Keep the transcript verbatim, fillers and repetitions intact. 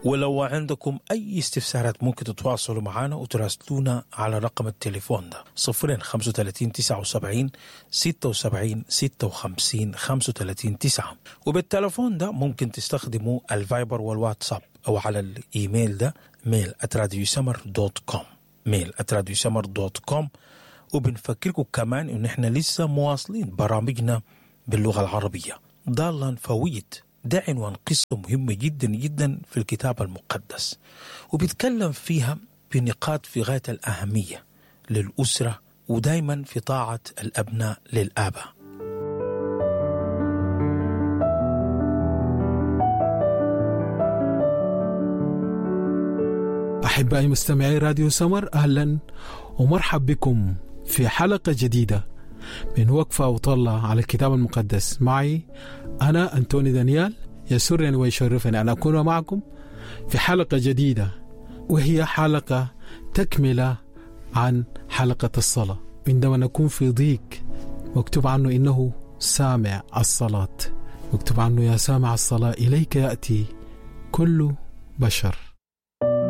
ولو عندكم أي استفسارات ممكن تتواصلوا معنا وتراسلونا على رقم التليفون ده صفرين خمسة وثلاثين تسعة وسبعين ستة وسبعين ستة وخمسين خمسة وثلاثين تسعة. وبالتليفون ده ممكن تستخدموا الفايبر والواتساب أو على الإيميل ده ميل آت راديو سمر دوت كوم ميل آت راديو سمر دوت كوم. وبنفكركم كمان إن إحنا لسه مواصلين برامجنا باللغة العربية. ضالا فويت ده عنوان قصة مهمة جدا جدا في الكتاب المقدس، وبيتكلم فيها بنقاط في غاية الأهمية للأسرة ودايما في طاعة الأبناء للآباء. أحبائي مستمعي راديو سمر، أهلا ومرحب بكم في حلقة جديدة من وقفة وطلع على الكتاب المقدس. معي أنا أنتوني دانيال، يسرني ويشرفني أن أكون معكم في حلقة جديدة، وهي حلقة تكملة عن حلقة الصلاة. عندما نكون في ضيق مكتوب عنه إنه سامع الصلاة، مكتوب عنه يا سامع الصلاة إليك يأتي كل بشر.